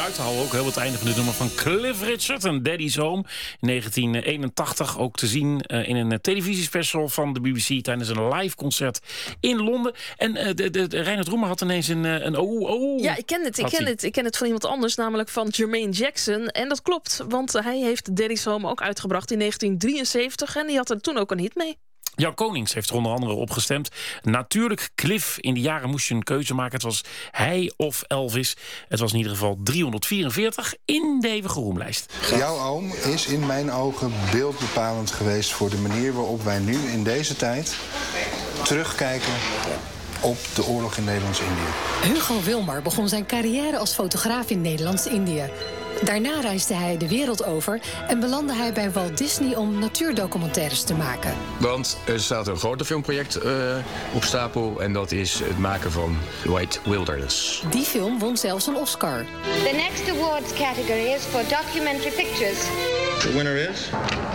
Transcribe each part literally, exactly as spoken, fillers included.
uit te houden. Ook heel het einde van dit nummer van Cliff Richard en Daddy's Home. In negentien eenentachtig ook te zien uh, in een televisiespecial van de B B C... tijdens een live concert in Londen. En uh, de, de, de Reinhard Roemer had ineens een... een oh, oh, ja, ik ken het. Ik ken het. Ik ken het van iemand anders, namelijk van Jermaine Jackson. En dat klopt, want hij heeft Daddy's Home ook uitgebracht in negentien drieënzeventig... en die had er toen ook een hit mee. Jan Konings heeft er onder andere op gestemd. Natuurlijk, Cliff. In die jaren moest je een keuze maken. Het was hij of Elvis. Het was in ieder geval driehonderdvierenveertig in de eeuwige roemlijst. Jouw oom is in mijn ogen beeldbepalend geweest... voor de manier waarop wij nu in deze tijd terugkijken op de oorlog in Nederlands-Indië. Hugo Wilmar begon zijn carrière als fotograaf in Nederlands-Indië. Daarna reisde hij de wereld over en belandde hij bij Walt Disney om natuurdocumentaires te maken. Want er staat een groter filmproject uh, op stapel en dat is het maken van White Wilderness. Die film won zelfs een Oscar. The next awards category is for documentary pictures. The winner is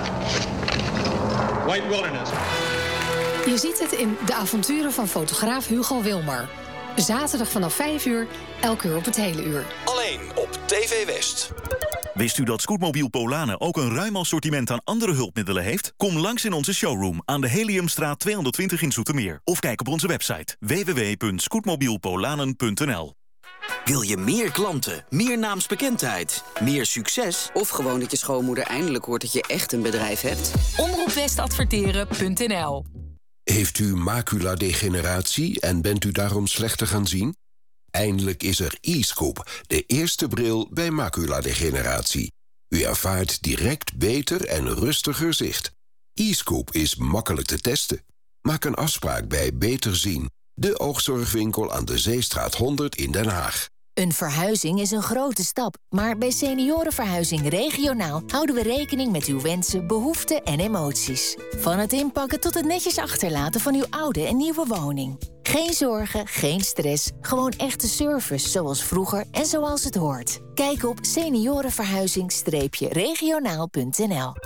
White Wilderness. Je ziet het in De avonturen van fotograaf Hugo Wilmar. Zaterdag vanaf vijf uur, elk uur op het hele uur. Alleen op T V West. Wist u dat Scootmobiel Polanen ook een ruim assortiment aan andere hulpmiddelen heeft? Kom langs in onze showroom aan de Heliumstraat tweehonderdtwintig in Zoetermeer. Of kijk op onze website w w w punt scootmobielpolanen punt n l. Wil je meer klanten, meer naamsbekendheid, meer succes? Of gewoon dat je schoonmoeder eindelijk hoort dat je echt een bedrijf hebt? omroep west adverteren punt n l. Heeft u maculadegeneratie en bent u daarom slechter gaan zien? Eindelijk is er e-Scoop, de eerste bril bij maculadegeneratie. U ervaart direct beter en rustiger zicht. e-Scoop is makkelijk te testen. Maak een afspraak bij Beter Zien, de oogzorgwinkel aan de Zeestraat honderd in Den Haag. Een verhuizing is een grote stap, maar bij Seniorenverhuizing Regionaal houden we rekening met uw wensen, behoeften en emoties. Van het inpakken tot het netjes achterlaten van uw oude en nieuwe woning. Geen zorgen, geen stress, gewoon echte service zoals vroeger en zoals het hoort. Kijk op seniorenverhuizing regionaal punt n l.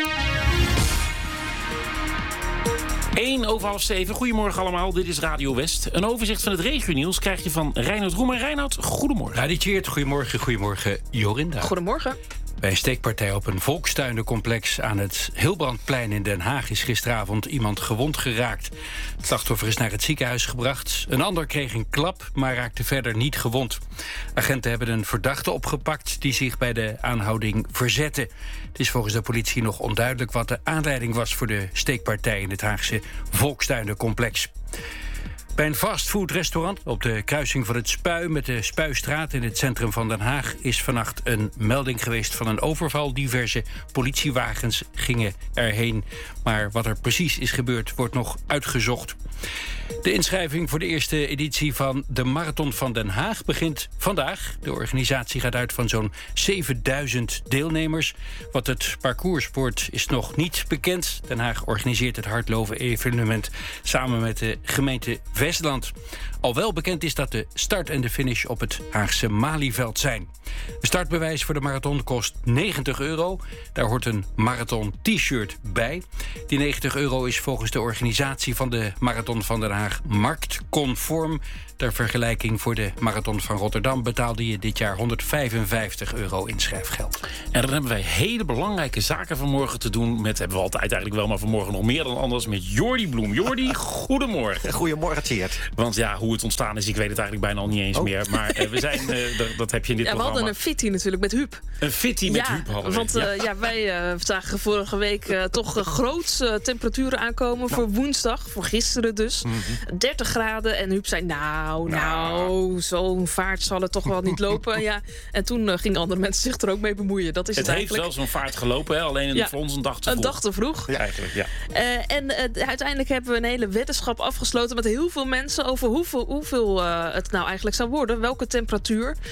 één over half zeven. Goedemorgen allemaal, dit is Radio West. Een overzicht van het regionieuws krijg je van Reinhard Roemer. Reinhard, goedemorgen. Radie Tjeerd, goedemorgen. Goedemorgen, Jorinda. Goedemorgen. Bij een steekpartij op een volkstuinencomplex aan het Hilbrandplein in Den Haag is gisteravond iemand gewond geraakt. Het slachtoffer is naar het ziekenhuis gebracht. Een ander kreeg een klap, maar raakte verder niet gewond. Agenten hebben een verdachte opgepakt die zich bij de aanhouding verzette. Het is volgens de politie nog onduidelijk wat de aanleiding was voor de steekpartij in het Haagse volkstuinencomplex. Bij een fastfoodrestaurant op de kruising van het Spui met de Spuistraat in het centrum van Den Haag is vannacht een melding geweest van een overval. Diverse politiewagens gingen erheen. Maar wat er precies is gebeurd wordt nog uitgezocht. De inschrijving voor de eerste editie van de Marathon van Den Haag begint vandaag. De organisatie gaat uit van zo'n zevenduizend deelnemers. Wat het parcours wordt is nog niet bekend. Den Haag organiseert het hardlopen-evenement samen met de gemeente Westland. Al wel bekend is dat de start en de finish op het Haagse Malieveld zijn. Een startbewijs voor de marathon kost negentig euro. Daar hoort een marathon t-shirt bij. Die negentig euro is volgens de organisatie van de Marathon van Den Haag marktconform. Ter vergelijking voor de Marathon van Rotterdam betaalde je dit jaar honderdvijfenvijftig euro inschrijfgeld. En dan hebben wij hele belangrijke zaken vanmorgen te doen met, hebben we altijd eigenlijk wel, maar vanmorgen nog meer dan anders, met Jordi Bloem. Jordi, goedemorgen. Goedemorgen, Tjeerd. Want ja, hoe het ontstaan is, ik weet het eigenlijk bijna al niet eens oh. meer. Maar uh, we zijn, uh, dat, dat heb je in dit ja, programma. We hadden een fitty natuurlijk met Huub. Een fitty met ja, Huub hadden we. Want uh, ja. ja, wij uh, zagen vorige week uh, toch uh, grootse temperaturen aankomen nou. voor woensdag. Voor gisteren dus. Mm-hmm. dertig graden. En Huub zei, nou, nou, nou zo'n vaart zal het toch wel niet lopen. Ja. En toen uh, gingen andere mensen zich er ook mee bemoeien. Dat is het, het eigenlijk. heeft wel zo'n vaart gelopen, hè? Alleen ja. voor ons een dag te vroeg. Een dag te vroeg. Ja, eigenlijk, ja. Uh, en uh, uiteindelijk hebben we een hele weddenschap afgesloten met heel veel mensen over hoeveel, hoeveel uh, het nou eigenlijk zou worden. Welke temperatuur.